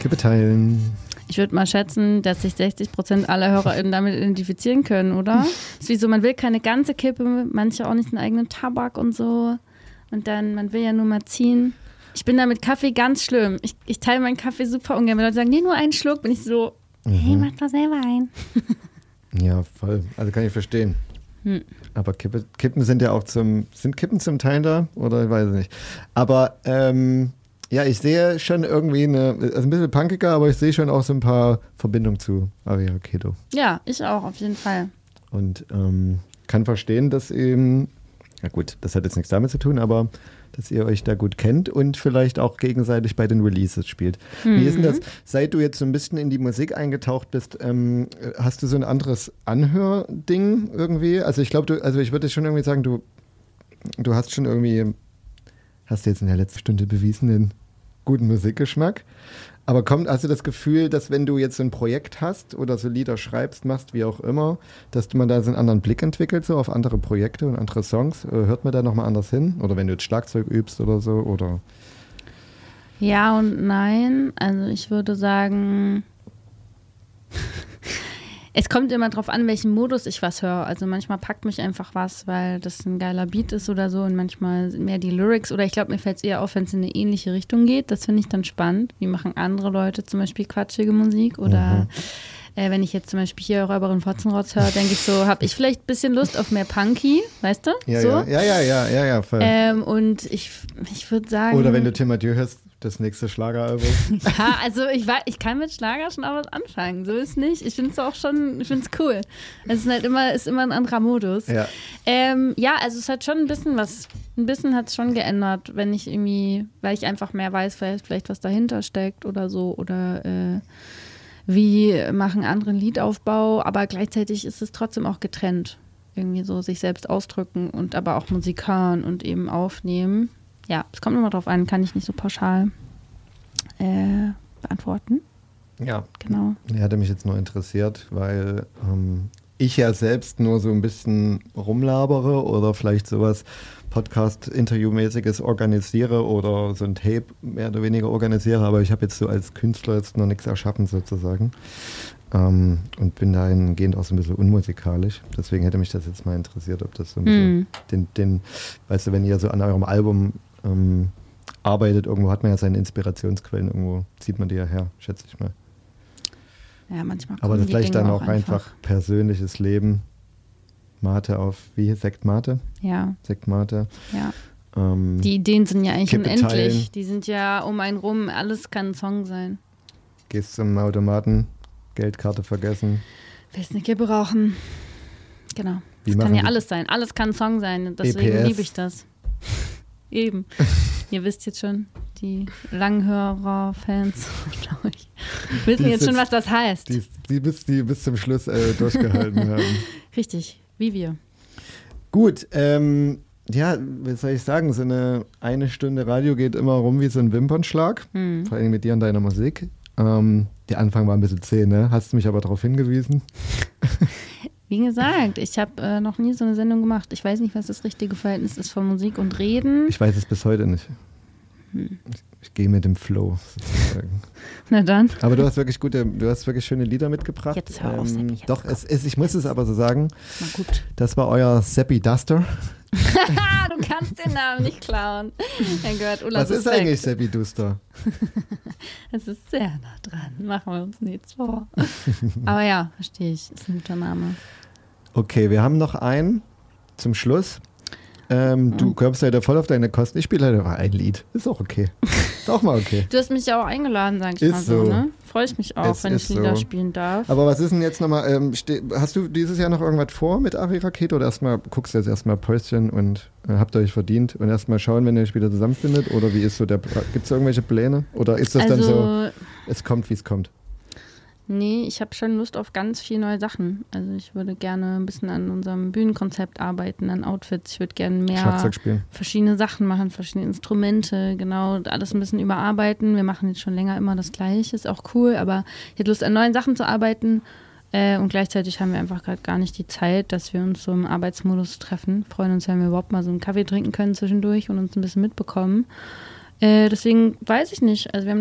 Kippe teilen. Ich würde mal schätzen, dass sich 60% aller HörerInnen damit identifizieren können, oder? Das ist wie so, man will keine ganze Kippe, manche auch nicht einen eigenen Tabak und so. Und dann, man will ja nur mal ziehen. Ich bin da mit Kaffee ganz schlimm. Ich teile meinen Kaffee super ungern. Wenn Leute sagen, nee, nur einen Schluck, bin ich so, hey, mach doch selber ein. Ja, voll. Also kann ich verstehen. Aber Kippen sind ja auch sind Kippen zum Teilen da? Oder ich weiß es nicht. Aber, ja, ich sehe schon irgendwie also ein bisschen punkiger, aber ich sehe schon auch so ein paar Verbindungen zu Ariel Keto. Ja, ich auch, auf jeden Fall. Und kann verstehen, dass eben, na gut, das hat jetzt nichts damit zu tun, aber dass ihr euch da gut kennt und vielleicht auch gegenseitig bei den Releases spielt. Wie ist denn das, seit du jetzt so ein bisschen in die Musik eingetaucht bist, hast du so ein anderes Anhörding irgendwie? Also ich glaube, ich würde schon irgendwie sagen, du hast schon irgendwie, hast du jetzt in der letzten Stunde bewiesen, den guten Musikgeschmack. Aber hast du das Gefühl, dass wenn du jetzt so ein Projekt hast oder so Lieder schreibst, machst, wie auch immer, dass man da so einen anderen Blick entwickelt, so auf andere Projekte und andere Songs? Hört man da nochmal anders hin? Oder wenn du jetzt Schlagzeug übst oder so? Oder? Ja und nein. Also ich würde sagen, es kommt immer drauf an, welchen Modus ich was höre. Also manchmal packt mich einfach was, weil das ein geiler Beat ist oder so und manchmal sind mehr die Lyrics oder ich glaube, mir fällt es eher auf, wenn es in eine ähnliche Richtung geht. Das finde ich dann spannend. Wie machen andere Leute zum Beispiel quatschige Musik oder wenn ich jetzt zum Beispiel hier Räuberin Fotzenrotz höre, denke ich so, habe ich vielleicht ein bisschen Lust auf mehr Punky, weißt du? Ja, so. ja, voll. Und ich würde sagen... Oder wenn du Tim Mathieu hörst, das nächste Schlageralbum. Ja, also ich kann mit Schlager schon auch was anfangen, so ist nicht. Ich finde es auch schon, ich finde es cool. Es ist halt immer ein anderer Modus. Ja. Ja, also es hat schon ein bisschen hat es schon geändert, wenn ich irgendwie, weil ich einfach mehr weiß, vielleicht was dahinter steckt oder so oder wie machen andere einen Liedaufbau, aber gleichzeitig ist es trotzdem auch getrennt. Irgendwie so sich selbst ausdrücken und aber auch Musik hören und eben aufnehmen. Ja, es kommt immer drauf an, kann ich nicht so pauschal beantworten. Ja, genau. Hätte mich jetzt nur interessiert, weil ich ja selbst nur so ein bisschen rumlabere oder vielleicht sowas Podcast-Interview-mäßiges organisiere oder so ein Tape mehr oder weniger organisiere, aber ich habe jetzt so als Künstler jetzt noch nichts erschaffen sozusagen und bin dahingehend auch so ein bisschen unmusikalisch. Deswegen hätte mich das jetzt mal interessiert, ob das so ein bisschen weißt du, wenn ihr so an eurem Album arbeitet, irgendwo hat man ja seine Inspirationsquellen, irgendwo zieht man die ja her, schätze ich mal. Ja, manchmal aber das vielleicht Dinge dann auch einfach persönliches Leben. Mate auf, wie? Sekt Mate? Ja. Sekt Mate. Ja. Die Ideen sind ja eigentlich Kippe unendlich. teilen. Die sind ja um einen rum, alles kann ein Song sein. Gehst zum Automaten, Geldkarte vergessen. Willst eine Kippe rauchen? Genau. Das kann ja alles sein. Alles kann ein Song sein. Deswegen liebe ich das. Eben. Ihr wisst jetzt schon, die Langhörer-Fans von euch wissen jetzt schon, was das heißt. Die bis zum Schluss durchgehalten haben. Richtig, wie wir. Gut, ja, was soll ich sagen, so eine Stunde Radio geht immer rum wie so ein Wimpernschlag, vor allem mit dir und deiner Musik. Der Anfang war ein bisschen zäh, ne? Hast du mich aber darauf hingewiesen? Wie gesagt, ich habe noch nie so eine Sendung gemacht. Ich weiß nicht, was das richtige Verhältnis ist von Musik und Reden. Ich weiß es bis heute nicht. Ich gehe mit dem Flow sozusagen. Na dann. Aber du hast wirklich schöne Lieder mitgebracht. Jetzt hör auf, Seppi. Doch, ich muss es aber so sagen. Na gut. Das war euer Seppi Duster. Du kannst den Namen nicht klauen. Mein Gott, Ulla, was ist eigentlich Seppi Duster? Es ist sehr nah dran. Machen wir uns nichts vor. Aber ja, verstehe ich. Ist ein guter Name. Okay, wir haben noch einen zum Schluss. Du kommst leider voll auf deine Kosten. Ich spiele leider mal ein Lied. Ist auch okay. Ist auch mal okay. Du hast mich ja auch eingeladen, sag ich mal so. Ne? Freue ich mich auch, wenn ich Lieder spielen darf. Aber was ist denn jetzt nochmal, hast du dieses Jahr noch irgendwas vor mit Ari Rakete oder guckst du jetzt erstmal Päuschen und habt ihr euch verdient und erstmal schauen, wenn ihr euch wieder zusammenfindet? Oder wie ist so gibt es irgendwelche Pläne? Oder ist das dann so, es kommt, wie es kommt? Nee, ich habe schon Lust auf ganz viele neue Sachen. Also ich würde gerne ein bisschen an unserem Bühnenkonzept arbeiten, an Outfits. Ich würde gerne mehr verschiedene Sachen machen, verschiedene Instrumente, genau, alles ein bisschen überarbeiten. Wir machen jetzt schon länger immer das Gleiche, ist auch cool, aber ich hätte Lust an neuen Sachen zu arbeiten und gleichzeitig haben wir einfach gerade gar nicht die Zeit, dass wir uns so im Arbeitsmodus treffen. Freuen uns, wenn wir überhaupt mal so einen Kaffee trinken können zwischendurch und uns ein bisschen mitbekommen. Deswegen weiß ich nicht. Also wir haben noch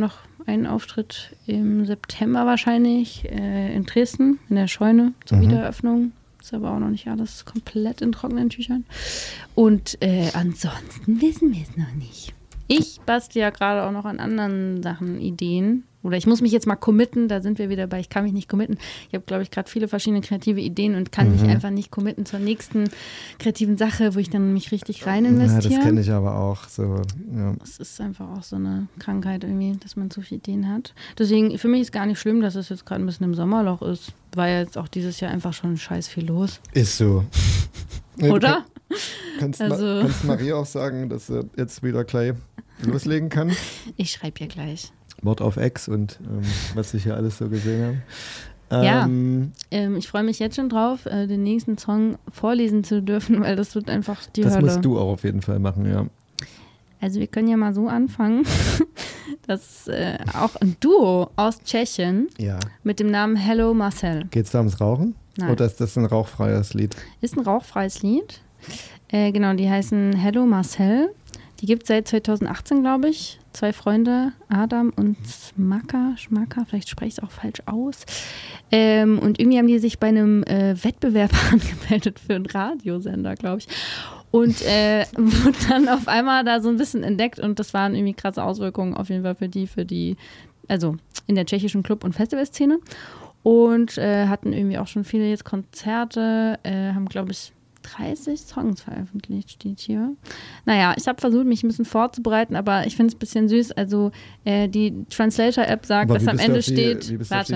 einen Auftritt im September wahrscheinlich in Dresden, in der Scheune zur Wiedereröffnung. Ist aber auch noch nicht alles komplett in trockenen Tüchern. Und ansonsten wissen wir es noch nicht. Ich bastle ja gerade auch noch an anderen Sachen, Ideen. Oder ich muss mich jetzt mal committen, da sind wir wieder bei, ich kann mich nicht committen. Ich habe, glaube ich, gerade viele verschiedene kreative Ideen und kann mich einfach nicht committen zur nächsten kreativen Sache, wo ich dann mich richtig rein investiere. Ja, das kenne ich aber auch. So, ja. Es ist einfach auch so eine Krankheit irgendwie, dass man zu viele Ideen hat. Deswegen, für mich ist gar nicht schlimm, dass es jetzt gerade ein bisschen im Sommerloch ist. War ja jetzt auch dieses Jahr einfach schon scheiß viel los. Ist so. Oder? Kannst Marie auch sagen, dass sie jetzt wieder gleich loslegen kann? Ich schreibe ja gleich. Wort auf Ex und was ich hier alles so gesehen habe. Ich freue mich jetzt schon drauf, den nächsten Song vorlesen zu dürfen, weil das wird einfach die Hölle. Das musst du auch auf jeden Fall machen, ja. Also wir können ja mal so anfangen, dass auch ein Duo aus Tschechien mit dem Namen Hello Marcel. Geht es da ums Rauchen? Nein. Oder ist das ein rauchfreies Lied? Ist ein rauchfreies Lied. Genau, die heißen Hello Marcel. Die gibt es seit 2018, glaube ich. 2 Freunde, Adam und Schmaka, vielleicht spreche ich es auch falsch aus. Und irgendwie haben die sich bei einem Wettbewerb angemeldet für einen Radiosender, glaube ich. Und wurden dann auf einmal da so ein bisschen entdeckt und das waren irgendwie krasse Auswirkungen auf jeden Fall für die, also in der tschechischen Club- und Festivalszene. Und hatten irgendwie auch schon viele jetzt Konzerte, haben, glaube ich, 30 Songs veröffentlicht, steht hier. Naja, ich habe versucht, mich ein bisschen vorzubereiten, aber ich finde es ein bisschen süß. Also die Translator-App sagt, dass am Ende steht,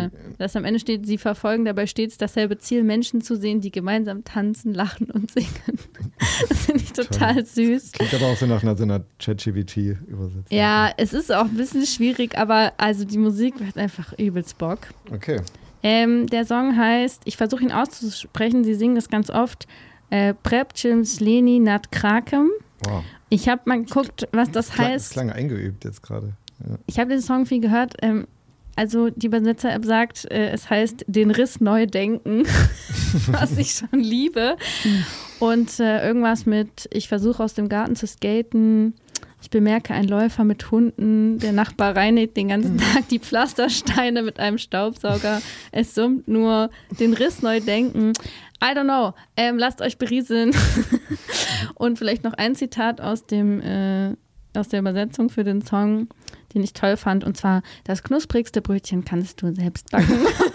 sie verfolgen dabei stets dasselbe Ziel, Menschen zu sehen, die gemeinsam tanzen, lachen und singen. Das finde ich total süß. Klingt aber auch so nach so einer ChatGPT-Übersetzung. Ja, es ist auch ein bisschen schwierig, aber also die Musik macht einfach übelst Bock. Okay. Der Song heißt, ich versuche ihn auszusprechen, sie singen das ganz oft, Prepčim Sleni nad Krakem. Wow. Ich habe mal geguckt, was das heißt. Das klang eingeübt jetzt gerade. Ja. Ich habe den Song viel gehört. Also die Übersetzer-App sagt, es heißt den Riss neu denken, was ich schon liebe. Und irgendwas mit, ich versuche aus dem Garten zu skaten. Ich bemerke einen Läufer mit Hunden. Der Nachbar reinigt den ganzen Tag die Pflastersteine mit einem Staubsauger. Es summt nur den Riss neu denken. I don't know. Lasst euch berieseln. Und vielleicht noch ein Zitat aus der Übersetzung für den Song, den ich toll fand. Und zwar, das knusprigste Brötchen kannst du selbst backen.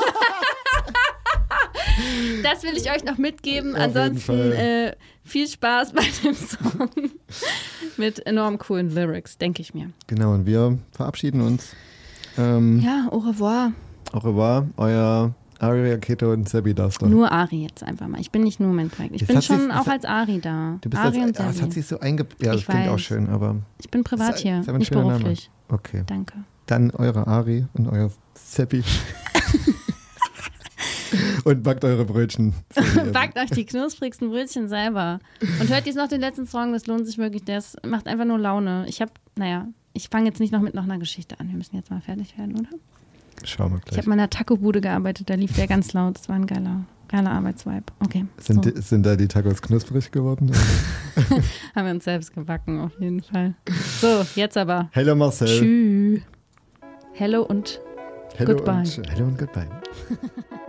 Das will ich euch noch mitgeben. Ansonsten viel Spaß bei dem Song. Mit enorm coolen Lyrics, denke ich mir. Genau, und wir verabschieden uns. Ja, au revoir. Au revoir, euer Ari Rakete und Sebi Duster. Nur Ari jetzt einfach mal. Ich bin nicht nur Mentrek. Ich bin schon auch als Ari da. Du bist Ari als, und Sebi. Das hat sich so ja, das klingt auch schön, aber... Ich bin privat hier, nicht beruflich. Name. Okay. Danke. Dann eure Ari und euer Sebi. Und backt eure Brötchen. Backt euch die knusprigsten Brötchen selber. Und hört jetzt noch den letzten Song, das lohnt sich wirklich. Das macht einfach nur Laune. Ich fange jetzt nicht noch mit einer Geschichte an. Wir müssen jetzt mal fertig werden, oder? Schauen wir gleich. Ich habe mal in der Taco-Bude gearbeitet, da lief der ganz laut. Das war ein geiler Arbeitsvibe. Okay. Sind da die Tacos knusprig geworden? Haben wir uns selbst gebacken, auf jeden Fall. So, jetzt aber. Hello Marcel. Tschüss. Hello und goodbye. Hello und goodbye.